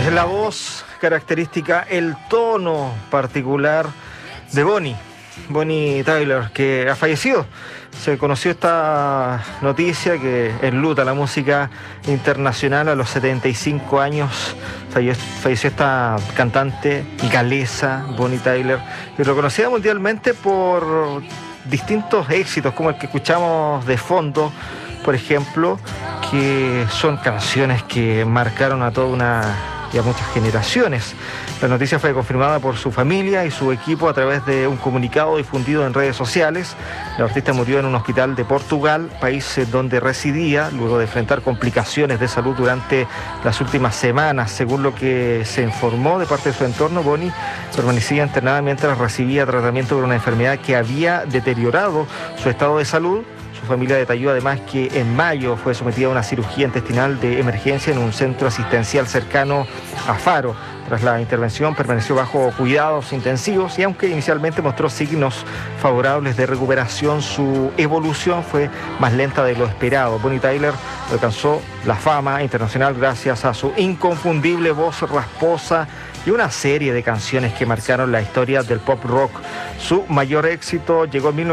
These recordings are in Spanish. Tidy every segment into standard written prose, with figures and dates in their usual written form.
La voz característica, el tono particular de Bonnie Tyler, que ha fallecido. Se conoció esta noticia que enluta la música internacional. A los 75 años falleció esta cantante galesa, Bonnie Tyler, y reconocida mundialmente por distintos éxitos, como el que escuchamos de fondo, por ejemplo, que son canciones que marcaron a y a muchas generaciones. La noticia fue confirmada por su familia y su equipo a través de un comunicado difundido en redes sociales. El artista murió en un hospital de Portugal, país donde residía, luego de enfrentar complicaciones de salud durante las últimas semanas. Según lo que se informó de parte de su entorno, Bonnie permanecía internada mientras recibía tratamiento por una enfermedad que había deteriorado su estado de salud. Su familia detalló además que en mayo fue sometida a una cirugía intestinal de emergencia en un centro asistencial cercano a Faro. Tras la intervención permaneció bajo cuidados intensivos y aunque inicialmente mostró signos favorables de recuperación, su evolución fue más lenta de lo esperado. Bonnie Tyler alcanzó la fama internacional gracias a su inconfundible voz rasposa y una serie de canciones que marcaron la historia del pop rock. Su mayor éxito llegó en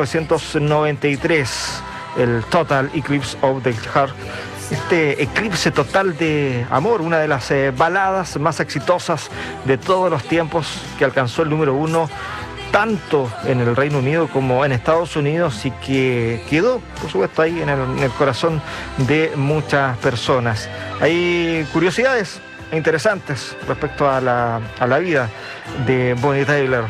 1993, el Total Eclipse of the Heart. Este eclipse total de amor, una de las baladas más exitosas de todos los tiempos, que alcanzó el número 1 tanto en el Reino Unido como en Estados Unidos y que quedó, por supuesto, ahí en el corazón de muchas personas. Hay curiosidades interesantes respecto a la vida de Bonnie Tyler.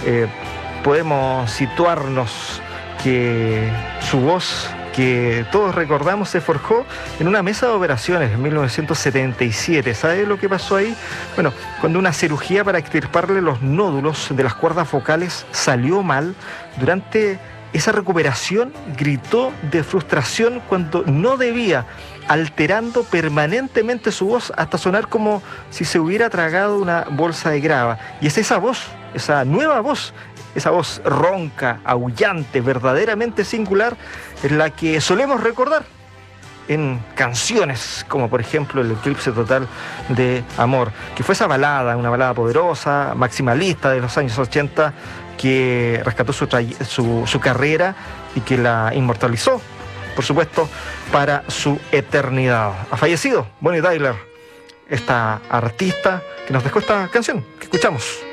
Podemos situarnos que su voz, que todos recordamos, se forjó en una mesa de operaciones en 1977. ¿Sabe lo que pasó ahí? Bueno, cuando una cirugía para extirparle los nódulos de las cuerdas vocales salió mal, durante esa recuperación gritó de frustración cuando no debía, alterando permanentemente su voz hasta sonar como si se hubiera tragado una bolsa de grava. Y es esa voz, esa nueva voz, esa voz ronca, aullante, verdaderamente singular, es la que solemos recordar en canciones como por ejemplo el Eclipse Total de Amor, que fue esa balada, una balada poderosa, maximalista de los años 80, que rescató su carrera y que la inmortalizó, por supuesto, para su eternidad. Ha fallecido Bonnie Tyler, esta artista que nos dejó esta canción que escuchamos.